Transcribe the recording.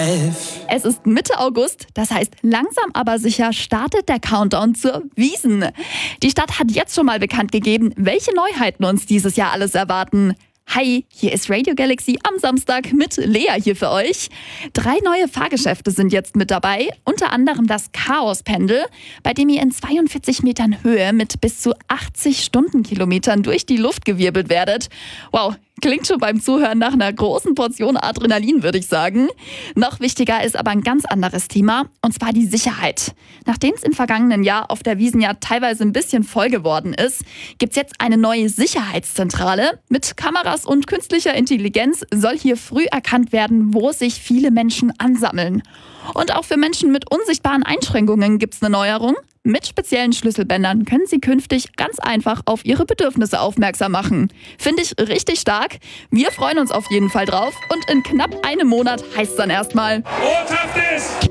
life. Es ist Mitte August, das heißt langsam aber sicher startet der Countdown zur Wiesn. Die Stadt hat jetzt schon mal bekannt gegeben, welche Neuheiten uns dieses Jahr alles erwarten. Hi, hier ist Radio Galaxy am Samstag mit Lea hier für euch. 3 neue Fahrgeschäfte sind jetzt mit dabei, unter anderem das Chaospendel, bei dem ihr in 42 Metern Höhe mit bis zu 80 Stundenkilometern durch die Luft gewirbelt werdet. Wow, klingt schon beim Zuhören nach einer großen Portion Adrenalin, würde ich sagen. Noch wichtiger ist aber ein ganz anderes Thema, und zwar die Sicherheit. Nachdem es im vergangenen Jahr auf der Wiesn ja teilweise ein bisschen voll geworden ist, gibt es jetzt eine neue Sicherheitszentrale. Mit Kameras und künstlicher Intelligenz soll hier früh erkannt werden, wo sich viele Menschen ansammeln. Und auch für Menschen mit unsichtbaren Einschränkungen gibt es eine Neuerung. Mit speziellen Schlüsselbändern können sie künftig ganz einfach auf ihre Bedürfnisse aufmerksam machen. Finde ich richtig stark. Wir freuen uns auf jeden Fall drauf. Und in knapp einem Monat heißt es dann erstmal: Botschaft ist